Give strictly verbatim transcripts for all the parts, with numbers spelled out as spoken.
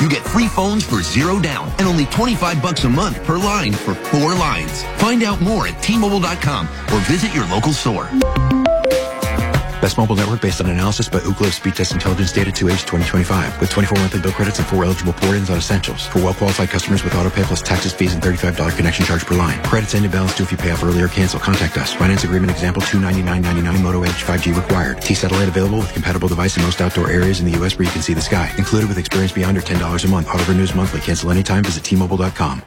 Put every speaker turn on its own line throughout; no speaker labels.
You get free phones for zero down and only twenty-five bucks a month per line for four lines. Find out more at T Mobile dot com or visit your local store.
Best mobile network based on analysis by Ookla Speed Test Intelligence Data two H twenty twenty-five with twenty-four monthly bill credits and four eligible port-ins on essentials. For well-qualified customers with autopay plus taxes, fees, and thirty-five dollars connection charge per line. Credits end and balance due if you pay off early or cancel. Contact us. Finance agreement example two ninety-nine ninety-nine Moto Edge five G required. T-Satellite available with compatible device in most outdoor areas in the U S where you can see the sky. Included with experience beyond or ten dollars a month. Auto renews monthly. Cancel anytime. Visit T Mobile dot com.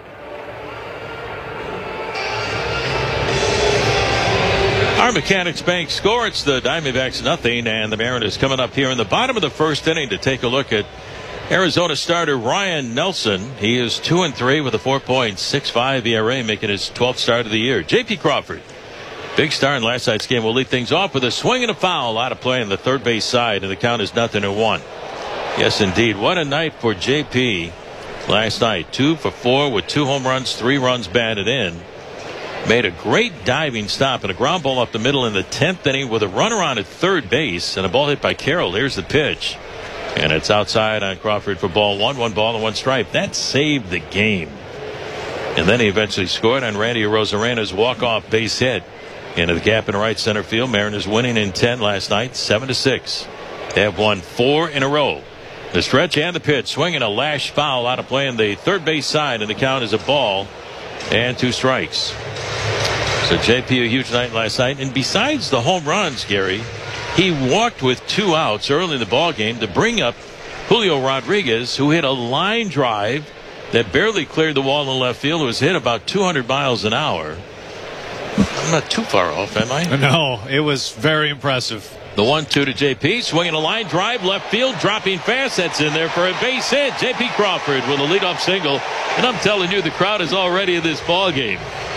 Our Mechanics Bank score, it's the Diamondbacks nothing, and the Mariners coming up here in the bottom of the first inning to take a look at Arizona starter Ryan Nelson. He is two and three with a four point six five E R A, making his twelfth start of the year. J P Crawford, big star in last night's game, will lead things off with a swing and a foul out of play on the third base side, and the count is nothing and one. Yes, indeed. What a night for J P last night. Two for four with two home runs, three runs batted in. Made a great diving stop and a ground ball up the middle in the tenth inning with a runner on at third base and a ball hit by Carroll. Here's the pitch. And it's outside on Crawford for ball one. One ball and one strike. That saved the game. And then he eventually scored on Randy Arozarena's walk-off base hit into the gap in right center field. Mariners winning in ten last night, seven to six. They have won four in a row. The stretch and the pitch, swinging a lash foul out of play on the third base side, and the count is a ball and two strikes. So J P, a huge night last night. And besides the home runs, Gary, he walked with two outs early in the ball game to bring up Julio Rodriguez, who hit a line drive that barely cleared the wall in left field. It was hit about two hundred miles an hour. I'm not too far off, am I?
No, it was very impressive.
The one two to J P, swinging a line drive, left field, dropping fast. That's in there for a base hit. J P Crawford with a leadoff single. And I'm telling you, the crowd is already in this ball game.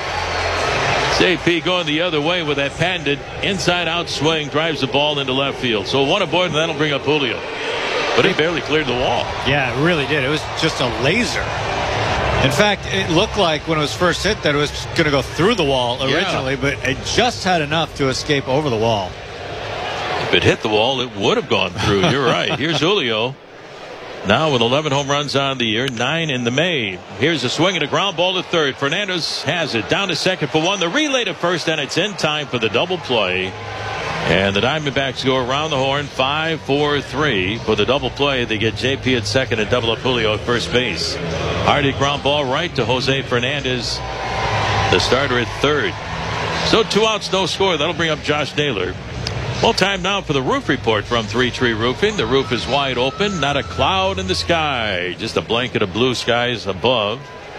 J P going the other way with that patented inside-out swing, drives the ball into left field. So one aboard, and that'll bring up Julio. But he barely cleared the wall.
Yeah, it really did. It was just a laser. In fact, it looked like when it was first hit that it was going to go through the wall originally, yeah. But it just had enough to escape over the wall.
If it hit the wall, it would have gone through. You're right. Here's Julio. Now with eleven home runs on the year, nine in the May. Here's a swing and a ground ball to third. Fernandez has it down to second for one. The relay to first, and it's in time for the double play. And the Diamondbacks go around the horn, five four three for the double play. They get J P at second and double up Julio at first base. Hard hit ground ball right to Jose Fernandez, the starter at third. So two outs, no score. That'll bring up Josh Naylor. Well, time now for the roof report from Three Tree Roofing. The roof is wide open, not a cloud in the sky, just a blanket of blue skies above.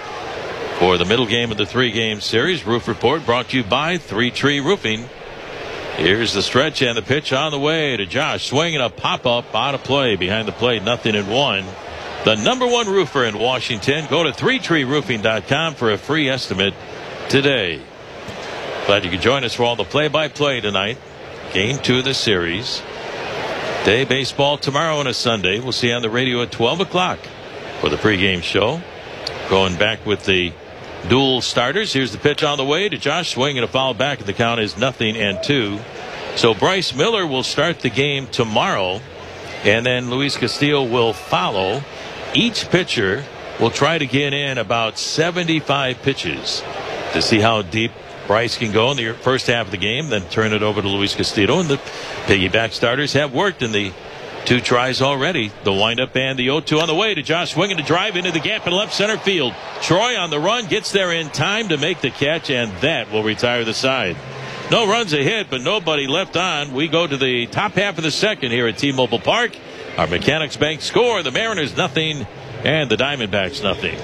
For the middle game of the three-game series, roof report brought to you by Three Tree Roofing. Here's the stretch and the pitch on the way to Josh, swinging a pop-up out of play behind the plate, nothing in one. The number one roofer in Washington. Go to three tree roofing dot com for a free estimate today. Glad you could join us for all the play-by-play tonight. Game two of the series. Day baseball tomorrow and a Sunday. We'll see you on the radio at twelve o'clock for the pregame show. Going back with the dual starters. Here's the pitch on the way to Josh, swinging a foul back, and the count is nothing and two. So Bryce Miller will start the game tomorrow, and then Luis Castillo will follow. Each pitcher will try to get in about seventy-five pitches to see how deep Bryce can go in the first half of the game, then turn it over to Luis Castillo. And the piggyback starters have worked in the two tries already. The windup and the oh two on the way to Josh, swinging to drive into the gap in left center field. Troy on the run, gets there in time to make the catch, and that will retire the side. No runs ahead, but nobody left on. We go to the top half of the second here at T-Mobile Park. Our Mechanics Bank score, the Mariners nothing and the Diamondbacks nothing.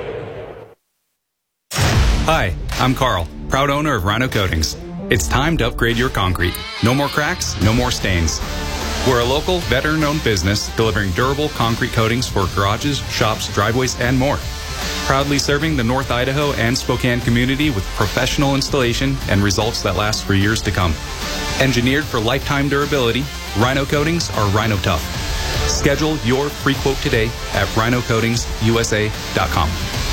Hi, I'm Carl, proud owner of Rhino Coatings. It's time to upgrade your concrete. No more cracks, no more stains. We're a local, veteran-owned business delivering durable concrete coatings for garages, shops, driveways, and more. Proudly serving the North Idaho and Spokane community with professional installation and results that last for years to come. Engineered for lifetime durability, Rhino Coatings are Rhino Tough. Schedule your free quote today at rhino coatings u s a dot com.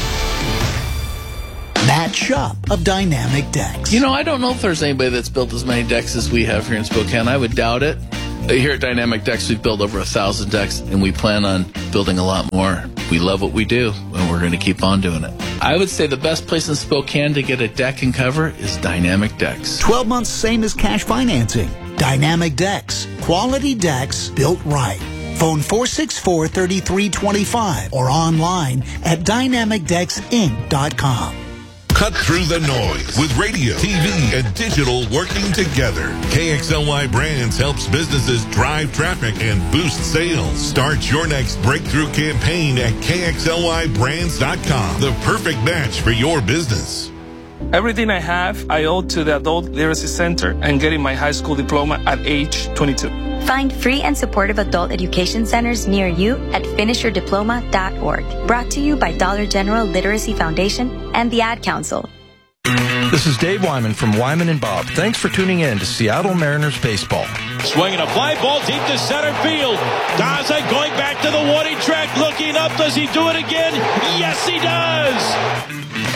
Matt Shupp of Dynamic Decks.
You know, I don't know if there's anybody that's built as many decks as we have here in Spokane. I would doubt it.
Here at Dynamic Decks, we've built over a thousand decks, and we plan on building a lot more. We love what we do, and we're going to keep on doing it. I would say the best place in Spokane to get a deck and cover is Dynamic Decks.
twelve months, same as cash financing. Dynamic Decks. Quality decks built right. Phone four six four, three three two five or online at dynamic decks inc dot com.
Cut through the noise with radio, T V, and digital working together. K X L Y Brands helps businesses drive traffic and boost sales. Start your next breakthrough campaign at K X L Y brands dot com. The perfect match for your business.
Everything I have, I owe to the Adult Literacy Center and getting my high school diploma at age twenty-two.
Find free and supportive adult education centers near you at finish your diploma dot org. Brought to you by Dollar General Literacy Foundation and the Ad Council.
This is Dave Wyman from Wyman and Bob. Thanks for tuning in to Seattle Mariners baseball.
Swinging a fly ball deep to center field. Daza going back to the warning track, looking up. Does he do it again? Yes, he does.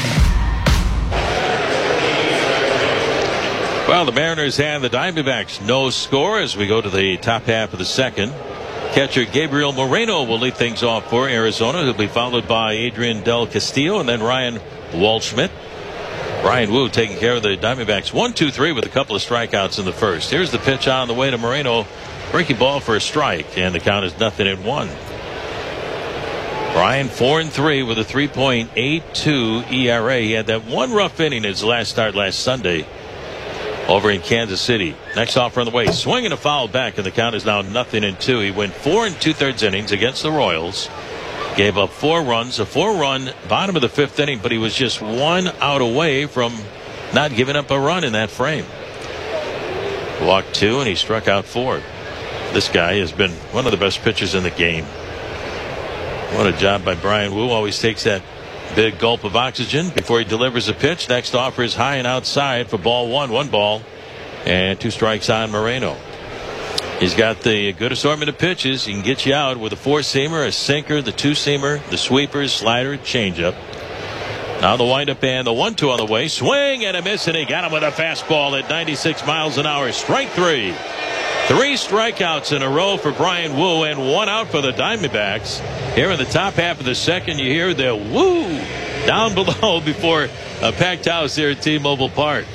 Well, the Mariners and the Diamondbacks no score as we go to the top half of the second. Catcher Gabriel Moreno will lead things off for Arizona. He'll be followed by Adrian Del Castillo and then Ryan Waldschmidt. Ryan Wu taking care of the Diamondbacks one two three with a couple of strikeouts in the first. Here's the pitch on the way to Moreno. Breaking ball for a strike, and the count is nothing in one. Ryan four and three with a three point eight two E R A. He had that one rough inning in his last start last Sunday over in Kansas City. Next offer on the way. Swinging a foul back, and the count is now nothing in two. He went four and two-thirds innings against the Royals. Gave up four runs, a four-run bottom of the fifth inning, but he was just one out away from not giving up a run in that frame. Walked two, and he struck out four. This guy has been one of the best pitchers in the game. What a job by Brian Wu. Always takes that big gulp of oxygen before he delivers a pitch. Next offer is high and outside for ball one. One ball and two strikes on Moreno. He's got the good assortment of pitches. He can get you out with a four-seamer, a sinker, the two-seamer, the sweeper, slider, changeup. Now the windup and the one two on the way. Swing and a miss, and he got him with a fastball at ninety-six miles an hour. Strike three. Three strikeouts in a row for Brian Wu and one out for the Diamondbacks. Here in the top half of the second, you hear the woo down below before a packed house here at T-Mobile Park.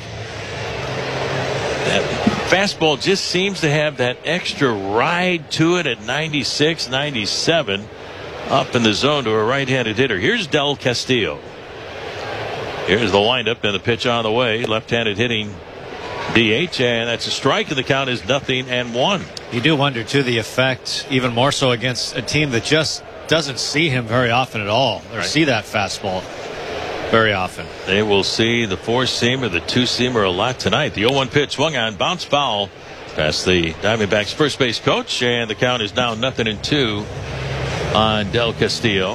That fastball just seems to have that extra ride to it at ninety-six, ninety-seven up in the zone to a right-handed hitter. Here's Del Castillo. Here's the windup and the pitch on the way. Left-handed hitting D H, and that's a strike, and the count is nothing and one.
You do wonder, too, the effect, even more so against a team that just doesn't see him very often at all, or right. see that fastball very often.
They will see the four-seamer, the two-seamer a lot tonight. The oh one pitch swung on, bounce foul past the Diamondbacks first base coach, and the count is now nothing and two on Del Castillo.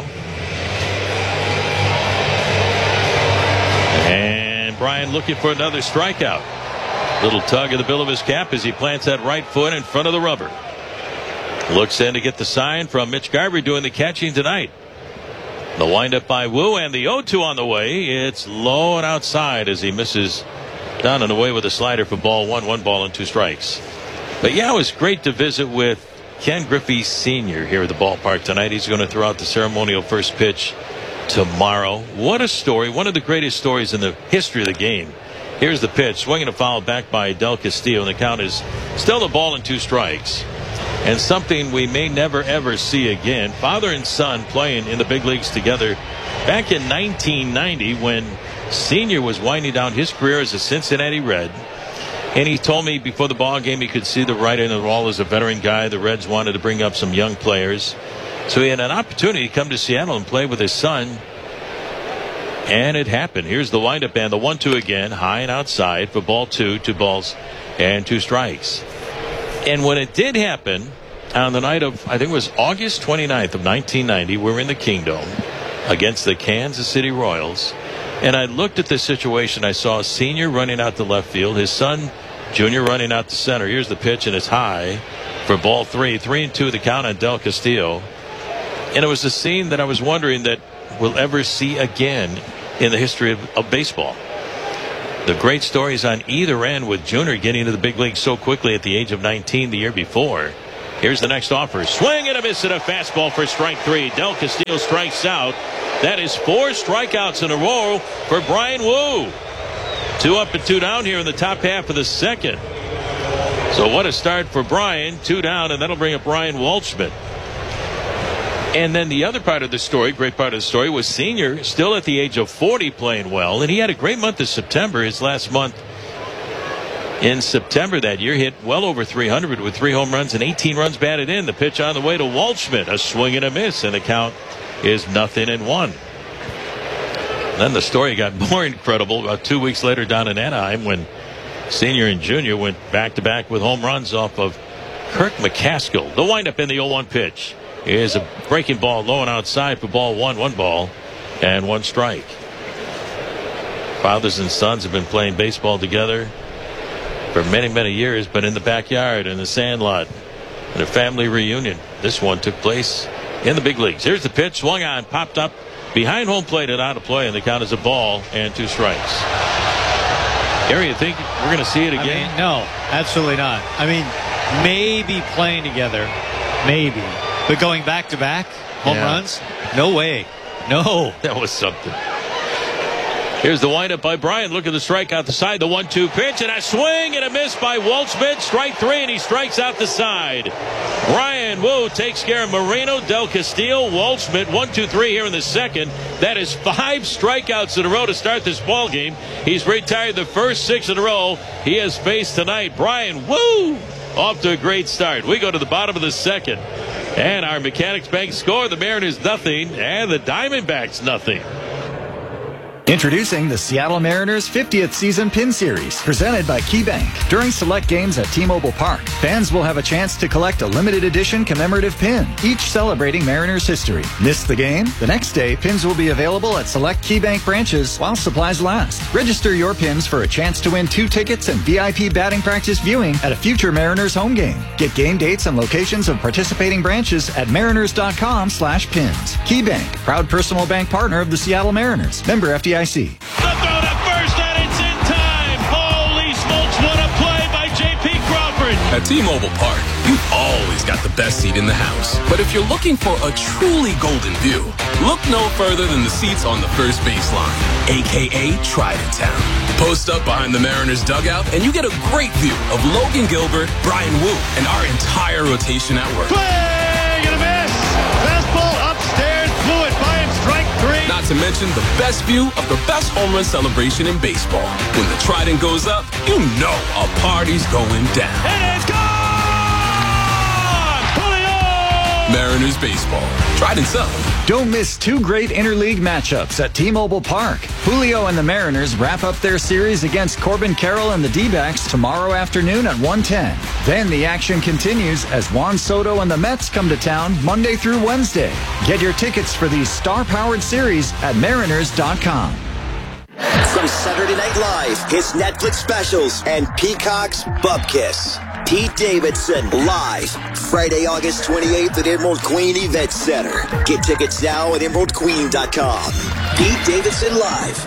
And Brian looking for another strikeout. Little tug of the bill of his cap as he plants that right foot in front of the rubber. Looks in to get the sign from Mitch Garver doing the catching tonight. The windup by Wu and the oh two on the way. It's low and outside as he misses down and away with a slider for ball one. One ball and two strikes. But yeah, it was great to visit with Ken Griffey Senior here at the ballpark tonight. He's going to throw out the ceremonial first pitch tomorrow. What a story. One of the greatest stories in the history of the game. Here's the pitch. Swinging a foul back by Del Castillo. And the count is still the ball and two strikes. And something we may never ever see again. Father and son playing in the big leagues together back in nineteen ninety when Senior was winding down his career as a Cincinnati Red. And he told me before the ball game he could see the writing on the wall as a veteran guy. The Reds wanted to bring up some young players. So he had an opportunity to come to Seattle and play with his son. And it happened. Here's the windup and the one two again. High and outside for ball two. Two balls and two strikes. And when it did happen on the night of, I think it was August twenty-ninth of nineteen ninety, we're in the Kingdome against the Kansas City Royals. And I looked at the situation. I saw a Senior running out to left field. His son, Junior, running out to center. Here's the pitch, and it's high for ball three. Three and two the count on Del Castillo. And it was a scene that I was wondering that we'll ever see again in the history of, of baseball. The great stories on either end with Junior getting into the big league so quickly at the age of nineteen the year before. Here's the next offer. Swing and a miss, and a fastball for strike three. Del Castillo strikes out. That is four strikeouts in a row for Bryan Woo. Two up and two down here in the top half of the second. So what a start for Bryan. Two down, and that'll bring up Ryan Waldschmidt. And then the other part of the story, great part of the story, was Senior still at the age of forty playing well. And he had a great month of September. His last month in September that year hit well over three hundred with three home runs and eighteen runs batted in. The pitch on the way to Waldschmidt. A swing and a miss, and the count is nothing and one. Then the story got more incredible about two weeks later down in Anaheim when Senior and Junior went back-to-back with home runs off of Kirk McCaskill. The windup in the oh one pitch is a breaking ball low and outside for ball one, one ball and one strike. Fathers and sons have been playing baseball together for many, many years, but in the backyard, in the sandlot, in a family reunion. This one took place in the big leagues. Here's the pitch, swung on, popped up behind home plate and out of play, and the count is a ball and two strikes. Gary, you think we're going to see it again?
I mean, no, absolutely not. I mean, maybe playing together, maybe. But going back-to-back home
yeah.
runs? No way. No.
That was something. Here's the windup by Bryan. Look at the strike out the side. The one two pitch, and a swing and a miss by Waldschmidt. Strike three, and he strikes out the side. Bryan Woo takes care of Moreno, Del Castillo, Waldschmidt. one two three here in the second. That is five strikeouts in a row to start this ball game. He's retired the first six in a row he has faced tonight. Bryan Woo off to a great start. We go to the bottom of the second. And our Mechanics Bank score, the Mariners nothing, and the Diamondbacks nothing.
Introducing the Seattle Mariners fiftieth Season Pin Series, presented by KeyBank. During select games at T-Mobile Park, fans will have a chance to collect a limited edition commemorative pin, each celebrating Mariners history. Miss the game? The next day, pins will be available at select KeyBank branches while supplies last. Register your pins for a chance to win two tickets and V I P batting practice viewing at a future Mariners home game. Get game dates and locations of participating branches at mariners.com slash pins. KeyBank, proud personal bank partner of the Seattle Mariners. Member F D I C.
The throw to first, and it's in time. Holy smokes, what a play by J P Crawford.
At T-Mobile Park, you've always got the best seat in the house. But if you're looking for a truly golden view, look no further than the seats on the first baseline, a k a. Trident Town. Post up behind the Mariners dugout, and you get a great view of Logan Gilbert, Bryan Woo, and our entire rotation at work.
Swing and a miss. Fastball upstairs, blew it by him, strike three.
Not to mention the best view of the best home run celebration in baseball. When the Trident goes up, you know a party's going down.
It is gone! Julio!
Mariners baseball. Trident's up.
Don't miss two great interleague matchups at T-Mobile Park. Julio and the Mariners wrap up their series against Corbin Carroll and the D-backs tomorrow afternoon at one ten. Then the action continues as Juan Soto and the Mets come to town Monday through Wednesday. Get your tickets for these star-powered series at mariners dot com.
From Saturday Night Live, his Netflix specials, and Peacock's Bupkis. Pete Davidson, live, Friday, August twenty-eighth at Emerald Queen Event Center. Get tickets now at emerald queen dot com. Pete Davidson live.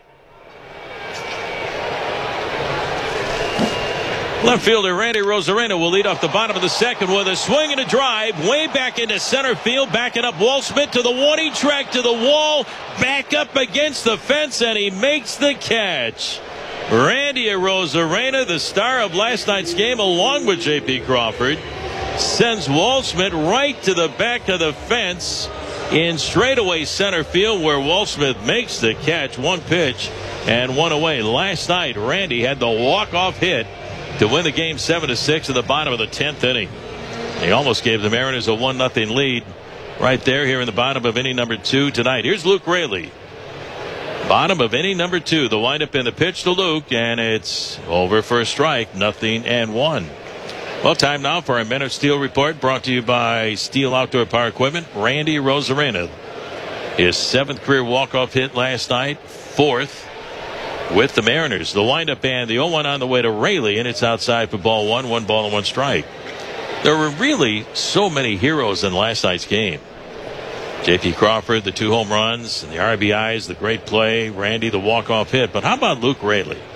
Left fielder Randy Rosarena will lead off the bottom of the second with a swing and a drive way back into center field, backing up Waldschmidt to the warning track, to the wall, back up against the fence, and he makes the catch. Randy Rosarena, the star of last night's game, along with J P Crawford, sends Waldschmidt right to the back of the fence in straightaway center field, where Waldschmidt makes the catch. One pitch and one away. Last night, Randy had the walk-off hit to win the game seven to six at the bottom of the tenth inning. He almost gave the Mariners a one nothing lead right there here in the bottom of inning number two tonight. Here's Luke Raley. Bottom of inning number two. The windup in the pitch to Luke, and it's over for a strike. Nothing and one. Well, time now for our Men of Steel report, brought to you by Steel Outdoor Power Equipment. Randy Rosarena, his seventh career walk-off hit last night, fourth with the Mariners. The windup and the oh one on the way to Raley, and it's outside for ball one. One ball and one strike. There were really so many heroes in last night's game. J P Crawford, the two home runs, and the R B Is, the great play. Randy, the walk-off hit. But how about Luke Raley?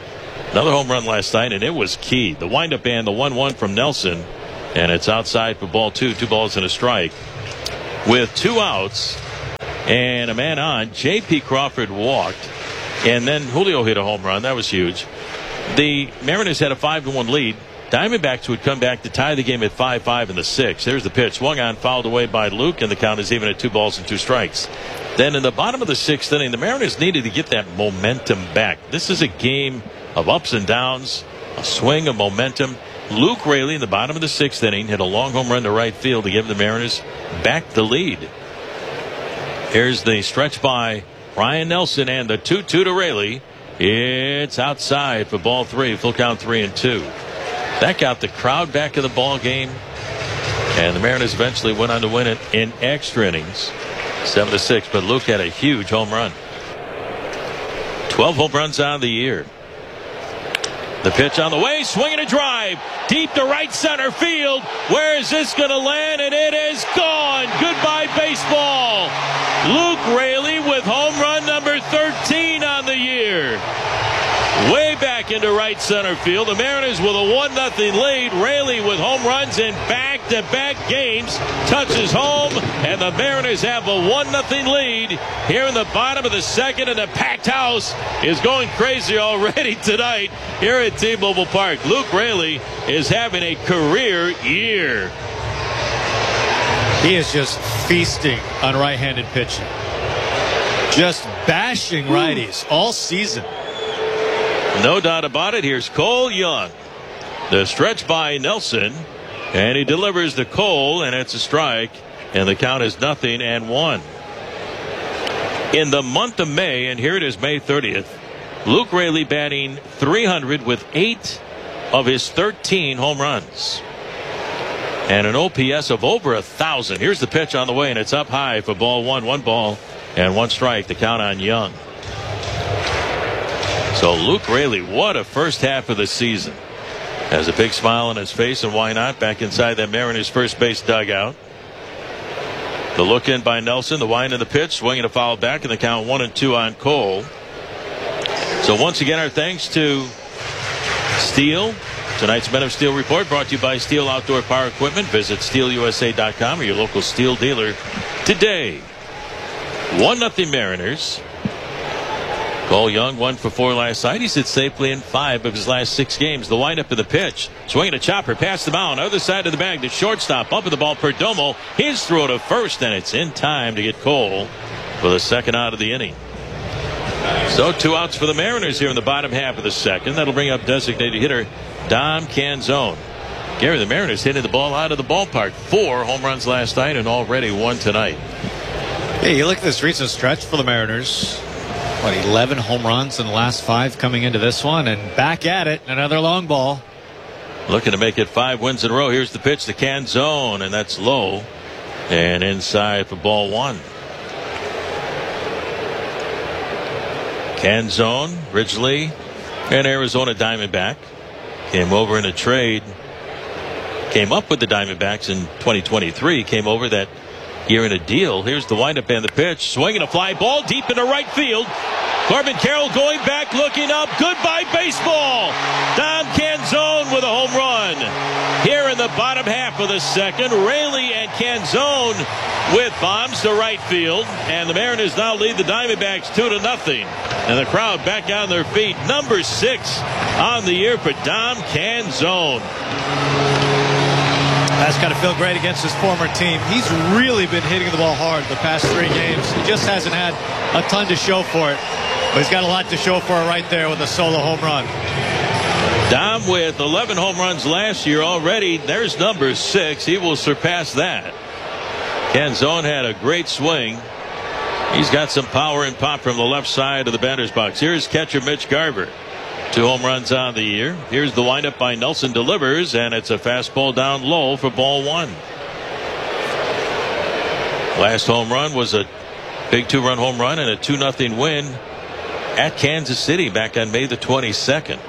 Another home run last night, and it was key. The windup and the one one from Nelson, and it's outside for ball two. Two balls and a strike. With two outs and a man on, J P. Crawford walked, and then Julio hit a home run. That was huge. The Mariners had a five to one lead. Diamondbacks would come back to tie the game at five five in the sixth. There's the pitch. Swung on, fouled away by Luke, and the count is even at two balls and two strikes. Then in the bottom of the sixth inning, the Mariners needed to get that momentum back. This is a game of ups and downs, a swing of momentum. Luke Raley in the bottom of the sixth inning hit a long home run to right field to give the Mariners back the lead. Here's the stretch by Ryan Nelson and the two two to Raley. It's outside for ball three. Full count three and two. That got the crowd back in the ball game, and the Mariners eventually went on to win it in extra innings, seven to six. But Luke had a huge home run. twelve home runs on the year. The pitch on the way, swinging a drive deep to right center field. Where is this going to land? And it is gone. Goodbye baseball. Luke Raley with home run number thirteen on the year. Way back into right center field. The Mariners with a one nothing lead. Raley with home runs in back-to-back games. Touches home, and the Mariners have a one nothing lead here in the bottom of the second, and the packed house is going crazy already tonight here at T-Mobile Park. Luke Raley is having a career year.
He is just feasting on right-handed pitching. Just bashing righties all season.
No doubt about it. Here's Cole Young. The stretch by Nelson, and he delivers to Cole, and it's a strike, and the count is nothing and one. In the month of May, and here it is May thirtieth, Luke Raley batting three hundred with eight of his thirteen home runs, and an O P S of over a thousand. Here's the pitch on the way, and it's up high for ball one. One ball and one strike. The count on Young. So Luke Raley, what a first half of the season. Has a big smile on his face, and why not? Back inside that Mariners first base dugout. The look in by Nelson, the wind of the pitch, swinging a foul back, and the count one and two on Cole. So once again, our thanks to Steel. Tonight's Men of Steel report brought to you by Steel Outdoor Power Equipment. Visit steel u s a dot com or your local Steel dealer today. One nothing Mariners. Cole Young one for four last night. He sits safely in five of his last six games. The windup of the pitch. Swinging a chopper past the mound. Other side of the bag. The shortstop. Up with the ball. Perdomo. His throw to first, and it's in time to get Cole for the second out of the inning. So two outs for the Mariners here in the bottom half of the second. That'll bring up designated hitter Dom Canzone. Gary, the Mariners hitting the ball out of the ballpark. Four home runs last night and already one tonight.
Yeah, you look at this recent stretch for the Mariners. What, eleven home runs in the last five coming into this one, and back at it. Another long ball.
Looking to make it five wins in a row. Here's the pitch to Canzone, and that's low and inside for ball one. Canzone, originally an Arizona Diamondback, came over in a trade, came up with the Diamondbacks in twenty twenty-three, came over that year in a deal. Here's the windup and the pitch. Swinging a fly ball deep into right field. Corbin Carroll going back, looking up. Goodbye baseball. Dom Canzone with a home run. Here in the bottom half of the second, Raley and Canzone with bombs to right field. And the Mariners now lead the Diamondbacks two to nothing. And the crowd back on their feet. Number six on the year for Dom Canzone.
That's got to feel great against his former team. He's really been hitting the ball hard the past three games. He just hasn't had a ton to show for it. But he's got a lot to show for it right there with a solo home run.
Dom with eleven home runs last year already. There's number six. He will surpass that. Canzone had a great swing. He's got some power and pop from the left side of the batter's box. Here's catcher Mitch Garver. Two home runs on the year. Here's the windup by Nelson, delivers, and it's a fastball down low for ball one. Last home run was a big two-run home run and a two nothing win at Kansas City back on May the twenty-second.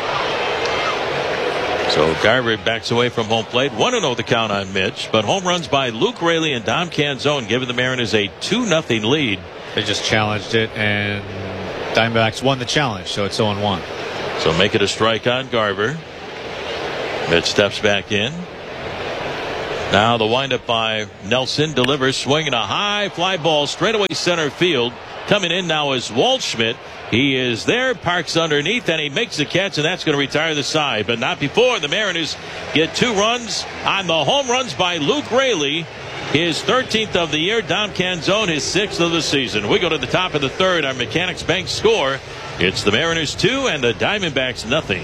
So Garver backs away from home plate. one to oh the count on Mitch, but home runs by Luke Raley and Dom Canzone giving the Mariners a two nothing lead.
They just challenged it, and Diamondbacks won the challenge, so it's oh and one.
So make it a strike on Garver. Mitch steps back in. Now the windup by Nelson delivers, swinging a high fly ball straightaway center field. Coming in now is Waldschmidt. He is there, parks underneath, and he makes the catch, and that's going to retire the side. But not before the Mariners get two runs on the home runs by Luke Raley. His thirteenth of the year. Dom Canzone, his sixth of the season. We go to the top of the third. Our Mechanics Bank score. It's the Mariners two and the Diamondbacks nothing.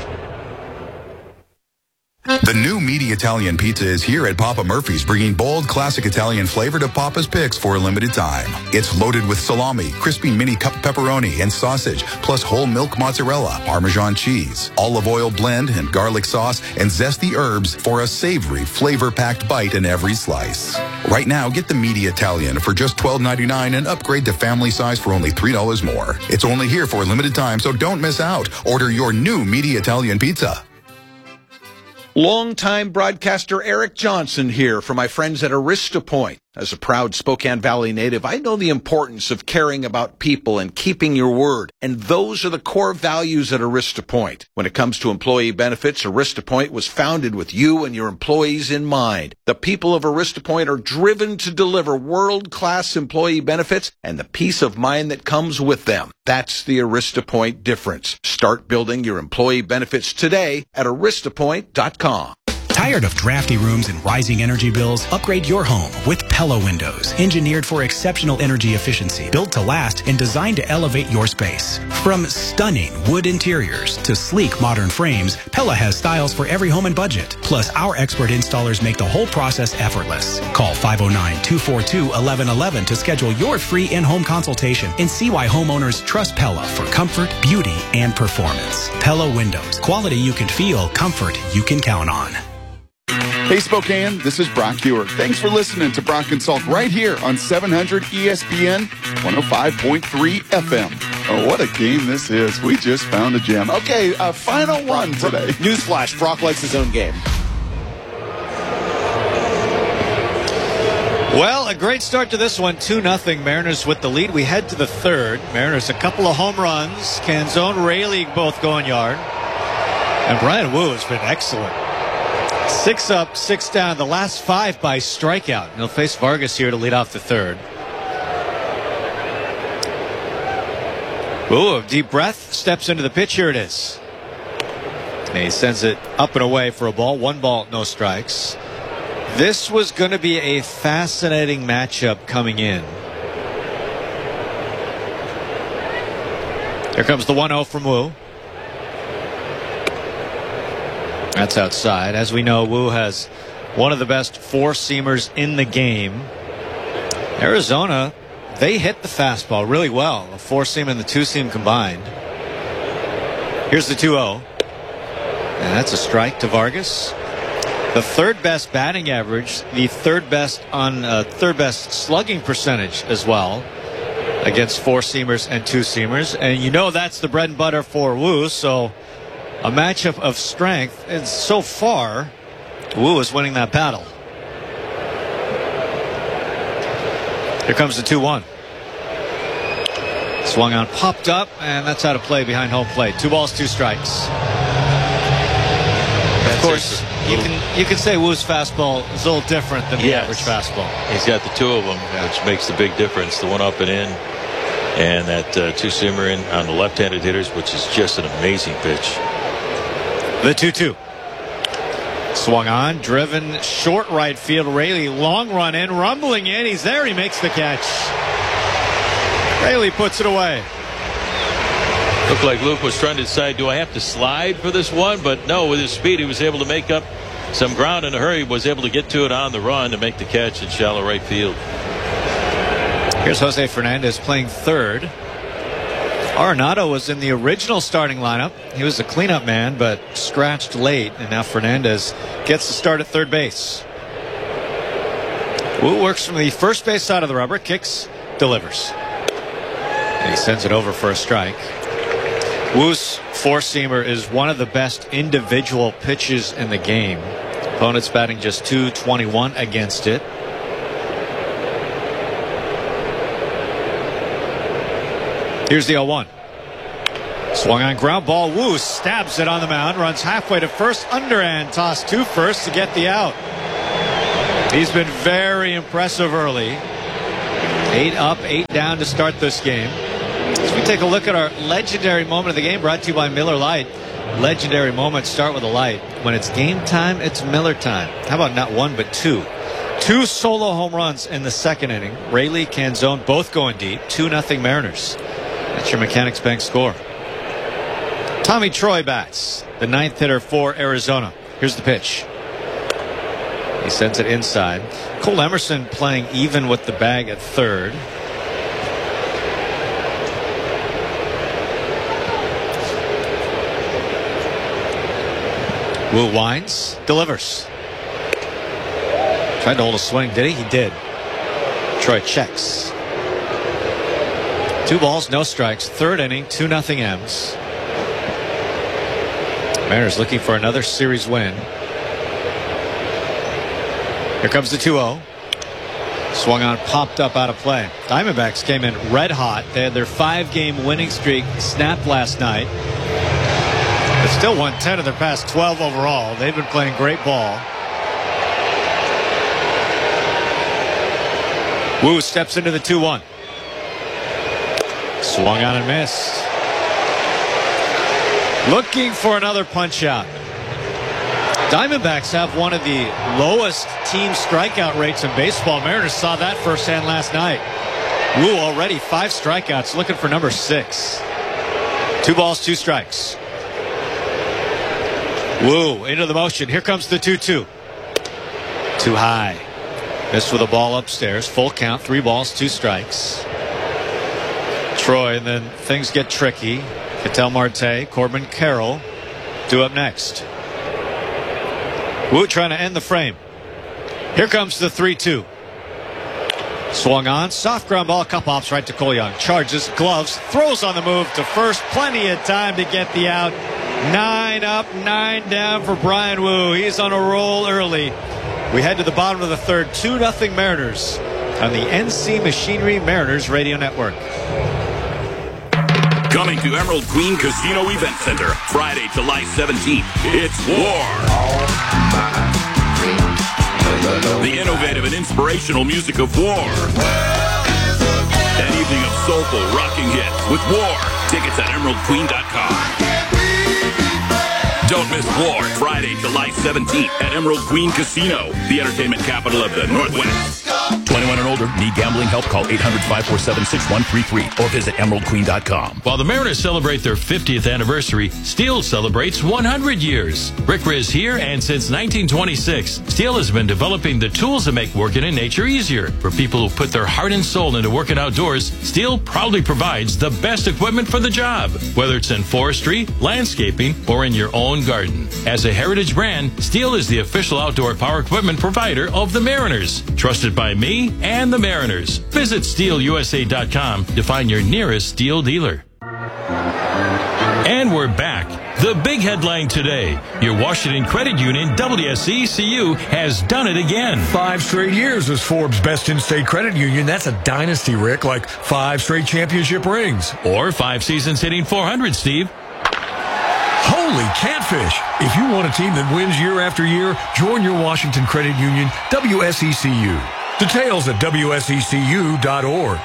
The new meaty Italian pizza is here at Papa Murphy's, bringing bold, classic Italian flavor to Papa's Picks for a limited time. It's loaded with salami, crispy mini cup pepperoni, and sausage, plus whole milk mozzarella, Parmesan cheese, olive oil blend, and garlic sauce, and zesty herbs for a savory, flavor-packed bite in every slice. Right now, get the meaty Italian for just twelve ninety-nine and upgrade to family size for only three dollars more. It's only here for a limited time, so don't miss out. Order your new meaty Italian pizza.
Longtime broadcaster Eric Johnson here for my friends at Arista Point. As a proud Spokane Valley native, I know the importance of caring about people and keeping your word, and those are the core values at Arista Point. When it comes to employee benefits, Arista Point was founded with you and your employees in mind. The people of Arista Point are driven to deliver world-class employee benefits and the peace of mind that comes with them. That's the Arista Point difference. Start building your employee benefits today at arista point dot com.
Tired of drafty rooms and rising energy bills? Upgrade your home with Pella Windows. Engineered for exceptional energy efficiency, built to last, and designed to elevate your space. From stunning wood interiors to sleek modern frames, Pella has styles for every home and budget. Plus, our expert installers make the whole process effortless. Call five oh nine, two four two, one one one one to schedule your free in-home consultation and see why homeowners trust Pella for comfort, beauty, and performance. Pella Windows. Quality you can feel, comfort you can count on.
Hey Spokane, this is Brock Hewer. Thanks for listening to Brock and Salk right here on seven hundred E S P N one oh five point three F M. Oh, what a game this is. We just found a gem. Okay, uh, final one today.
Newsflash, Brock likes his own game.
Well, a great start to this one, two nothing. Mariners with the lead. We head to the third. Mariners a couple of home runs. Canzone, Raley both going yard. And Brian Wu has been excellent. Six up, six down. The last five by strikeout. And he'll face Vargas here to lead off the third. Ooh, a deep breath. Steps into the pitch. Here it is. And he sends it up and away for a ball. One ball, no strikes. This was going to be a fascinating matchup coming in. Here comes the one oh from Wu. That's outside. As we know, Wu has one of the best four-seamers in the game. Arizona, they hit the fastball really well. The four-seam and the two-seam combined. Here's the two oh. And that's a strike to Vargas. The third best batting average, the third best on uh, third best slugging percentage as well against four-seamers and two-seamers. And you know that's the bread and butter for Wu, so a matchup of strength, and so far, Wu is winning that battle. Here comes the two one. Swung on, popped up, and that's out of play behind home plate. Two balls, two strikes. Of course, you can you can say Wu's fastball is a little different than the
yes.
average fastball.
He's got the two of them, yeah. which makes the big difference. The one up and in, and that uh, two-seamer in on the left-handed hitters, which is just an amazing pitch.
The two two. Swung on, driven short right field. Raley, long run in, rumbling in. He's there. He makes the catch. Raley puts it away.
Looked like Luke was trying to decide, do I have to slide for this one? But no, with his speed, he was able to make up some ground in a hurry. Was able to get to it on the run to make the catch in shallow right field.
Here's Jose Fernandez playing third. Arenado was in the original starting lineup. He was a cleanup man, but scratched late, and now Fernandez gets the start at third base. Wu works from the first base side of the rubber, kicks, delivers. And he sends it over for a strike. Wu's four-seamer is one of the best individual pitches in the game. Opponent's batting just two twenty-one against it. Here's the oh one. Swung on ground ball. Wu stabs it on the mound, runs halfway to first, underhand toss to first to get the out. He's been very impressive early. Eight up, eight down to start this game. As we take a look at our legendary moment of the game, brought to you by Miller Lite. Legendary moments start with a light. When it's game time, it's Miller time. How about not one, but two? Two solo home runs in the second inning. Rayleigh, Canzone, both going deep. two nothing Mariners. That's your Mechanics Bank score. Tommy Troy bats, the ninth hitter for Arizona. Here's the pitch. He sends it inside. Cole Emerson playing even with the bag at third. Wu winds, delivers. Tried to hold a swing, did he? He did. Troy checks. Two balls, no strikes. Third inning, two nothing M's. Mariners looking for another series win. Here comes the two oh. Swung on, popped up out of play. Diamondbacks came in red hot. They had their five-game winning streak snapped last night. They still won ten of their past twelve overall. They've been playing great ball. Wu steps into the two one. Swung on and missed. Looking for another punch out. Diamondbacks have one of the lowest team strikeout rates in baseball. Mariners saw that firsthand last night. Wu already five strikeouts, looking for number six. Two balls, two strikes. Wu into the motion. Here comes the two two. Too high. Missed with a ball upstairs. Full count, three balls, two strikes. Troy, and then things get tricky. Ketel Marte, Corbin Carroll, due up next. Wu trying to end the frame. Here comes the three two. Swung on, soft ground ball, cup hops right to Cole Young. Charges, gloves, throws on the move to first. Plenty of time to get the out. Nine up, nine down for Bryan Wu. He's on a roll early. We head to the bottom of the third. two nothing Mariners on the N C Machinery Mariners Radio Network.
Coming to Emerald Queen Casino Event Center, Friday, July seventeenth. It's War. The innovative and inspirational music of War. An evening of soulful rocking hits with War. Tickets at emerald queen dot com. Don't miss War, Friday, July seventeenth at Emerald Queen Casino, the entertainment capital of the Northwest. twenty-one and older, need gambling help? Call eight hundred, five four seven, six one three three or visit emerald queen dot com.
While the Mariners celebrate their fiftieth anniversary, Steel celebrates one hundred years. Rick Riz here, and since nineteen twenty-six, Steel has been developing the tools that make working in nature easier. For people who put their heart and soul into working outdoors, Steel proudly provides the best equipment for the job, whether it's in forestry, landscaping, or in your own garden. As a heritage brand, Steel is the official outdoor power equipment provider of the Mariners, trusted by me and the Mariners. Visit steel u s a dot com to find your nearest Steel dealer. And we're back. The big headline today. Your Washington Credit Union, W S E C U, has done it again.
Five straight years as Forbes' best in-state credit union. That's a dynasty, Rick, like five straight championship rings.
Or five seasons hitting four hundred, Steve.
Holy catfish! If you want a team that wins year after year, join your Washington Credit Union, W S E C U. Details at w s e c u dot org.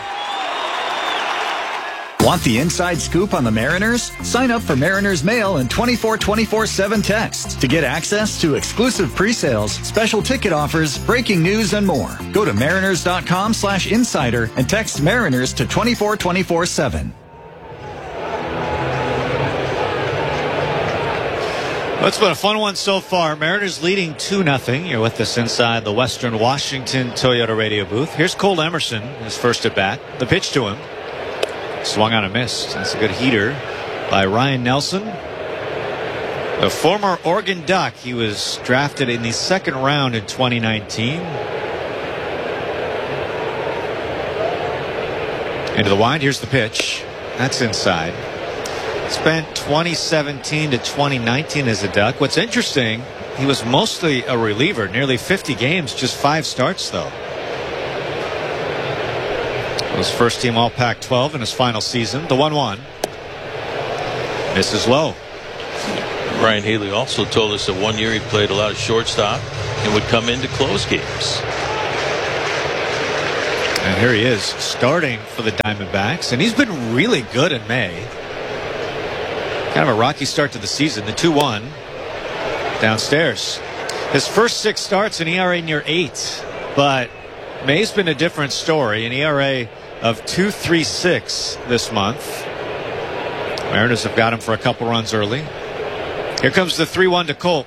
Want the inside scoop on the Mariners? Sign up for Mariners Mail and twenty-four twenty-four seven texts to get access to exclusive pre-sales, special ticket offers, breaking news, and more. Go to mariners dot com slash insider and text Mariners to twenty-four twenty-four seven.
Well, it's been a fun one so far. Mariners leading two nothing. You're with us inside the Western Washington Toyota radio booth. Here's Cole Emerson, his first at bat. The pitch to him. Swung on a miss. That's a good heater by Ryan Nelson. The former Oregon Duck. He was drafted in the second round in twenty nineteen. Into the wind. Here's the pitch. That's inside. Spent twenty seventeen to twenty nineteen as a Duck. What's interesting, he was mostly a reliever, nearly fifty games, just five starts though. It was first team All Pac twelve in his final season. The one one. Misses low.
Brian Healy also told us that one year he played a lot of shortstop and would come in to close games.
And here he is starting for the Diamondbacks, and he's been really good in May. Kind of a rocky start to the season. The two one downstairs. His first six starts, an E R A near eight, but May's been a different story. An E R A of two point three six this month. Mariners have got him for a couple runs early. Here comes the three one to Colt.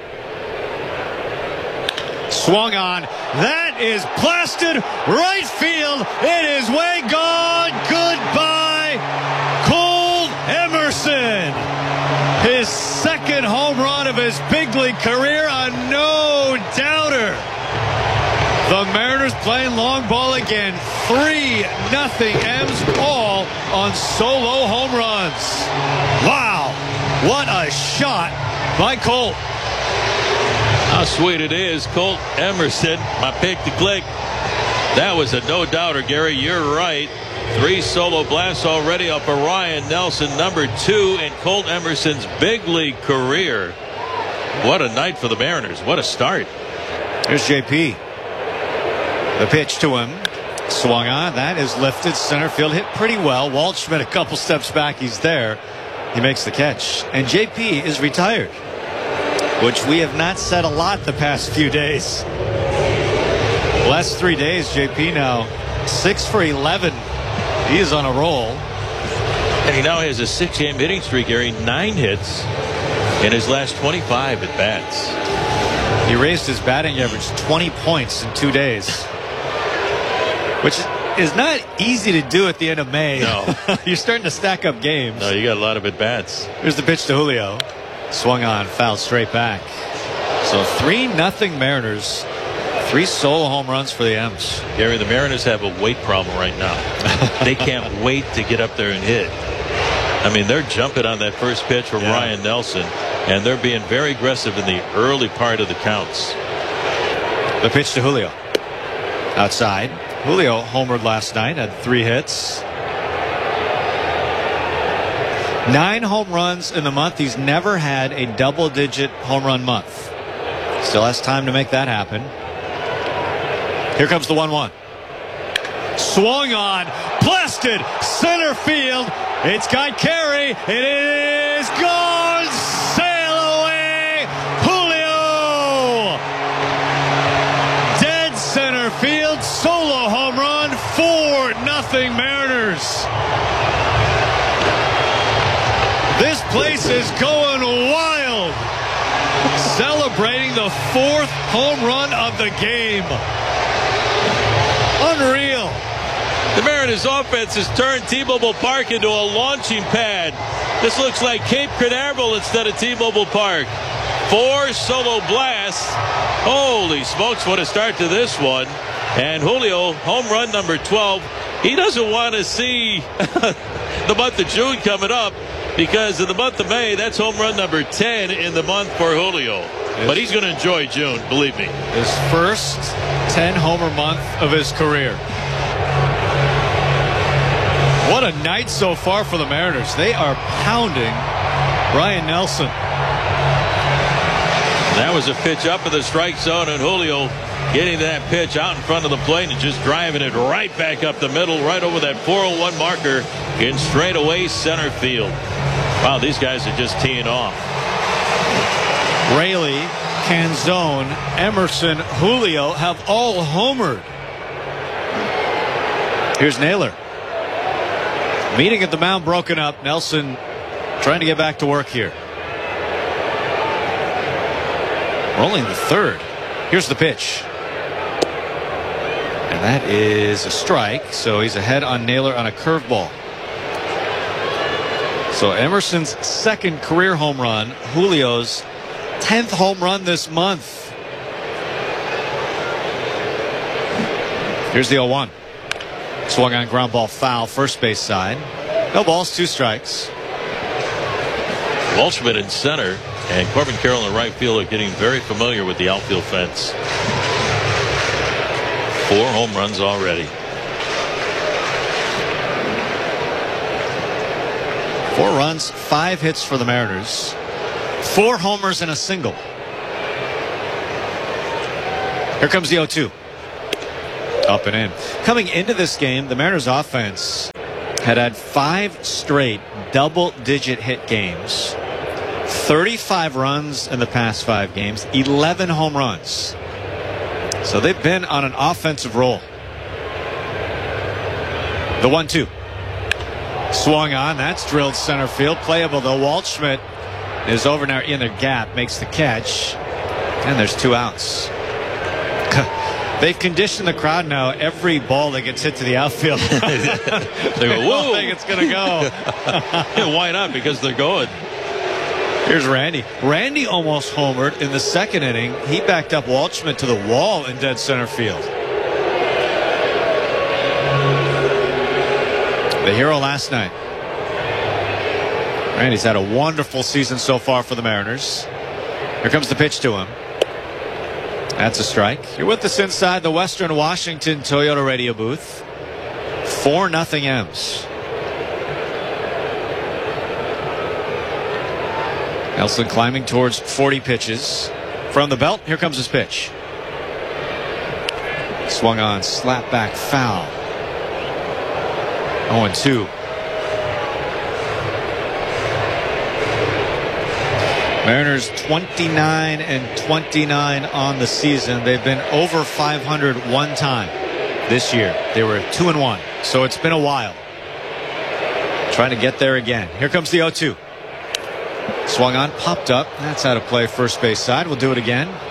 Swung on. That is blasted right field. It is way gone. Goodbye, Cole Emerson. His second home run of his big league career, a no-doubter. The Mariners playing long ball again. three nothing M's all on solo home runs. Wow, what a shot by Colt.
How sweet it is. Colt Emerson, my pick to click. That was a no-doubter, Gary. You're right. Three solo blasts already off of Ryan Nelson, number two in Colt Emerson's big league career. What a night for the Mariners. What a start.
Here's J P. The pitch to him. Swung on. That is lifted. Center field hit pretty well. Waldschmidt a couple steps back. He's there. He makes the catch. And J P is retired, which we have not said a lot the past few days. Last three days, J P now six for eleven. He is on a roll.
And he now has a six-game hitting streak, Gary. Nine hits in his last twenty-five at bats.
He raised his batting average twenty points in two days, which is not easy to do at the end of May.
No.
You're starting to stack up games.
No, you got a lot of at-bats.
Here's the pitch to Julio. Swung on, fouled straight back. So three nothing Mariners. Three solo home runs for the M's.
Gary, the Mariners have a weight problem right now. They can't wait to get up there and hit. I mean, they're jumping on that first pitch from yeah. Ryan Nelson, and they're being very aggressive in the early part of the counts.
The pitch to Julio. Outside. Julio homered last night, had three hits. Nine home runs in the month. He's never had a double-digit home run month. Still has time to make that happen. Here comes the one one. Swung on. Blasted. Center field. It's got Carey. It is gone. Sail away. Julio. Dead center field. Solo home run. four nothing Mariners. This place is going wild. Celebrating the fourth home run of the game. Unreal.
The Mariners offense has turned T-Mobile Park into a launching pad. This looks like Cape Canaveral instead of T-Mobile Park. Four solo blasts. Holy smokes, what a start to this one. And Julio, home run number twelve. He doesn't want to see the month of June coming up, because in the month of May, that's home run number ten in the month for Julio. But he's going to enjoy June, believe me.
His first ten homer month of his career. What a night so far for the Mariners. They are pounding Ryan Nelson.
That was a pitch up in the strike zone, and Julio getting that pitch out in front of the plate and just driving it right back up the middle, right over that four oh one marker in straightaway center field. Wow, these guys are just teeing off.
Raley, Canzone, Emerson, Julio have all homered. Here's Naylor. Meeting at the mound broken up. Nelson trying to get back to work here. Rolling the third. Here's the pitch. And that is a strike. So he's ahead on Naylor on a curveball. So Emerson's second career home run. Julio's tenth home run this month. Here's the oh one. Swung on ground ball foul, first base side. No balls, two strikes.
Waldschmidt in center and Corbin Carroll in right field are getting very familiar with the outfield fence. Four home runs already.
Four runs, five hits for the Mariners. Four homers and a single. Here comes the oh two. Up and in. Coming into this game, the Mariners offense had had five straight double-digit hit games. thirty-five runs in the past five games. eleven home runs. So they've been on an offensive roll. The one two. Swung on. That's drilled center field. Playable though. Waldschmidt is over now in the gap. Makes the catch. And there's two outs. They've conditioned the crowd now. Every ball that gets hit to the outfield,
they go, whoa.
don't think it's going to go.
Yeah, why not? Because they're going.
Here's Randy. Randy almost homered in the second inning. He backed up Waldschmidt to the wall in dead center field. The hero last night. Randy's had a wonderful season so far for the Mariners. Here comes the pitch to him. That's a strike. You're with us inside the Western Washington Toyota radio booth. four nothing M's. Nelson climbing towards forty pitches. From the belt, here comes his pitch. Swung on, slap back, foul. oh and two. Mariners twenty-nine and twenty-nine on the season. They've been over five hundred one time this year. They were two and one, so it's been a while. Trying to get there again. Here comes the oh two. Swung on, popped up. That's out of play, first base side. We'll do it again.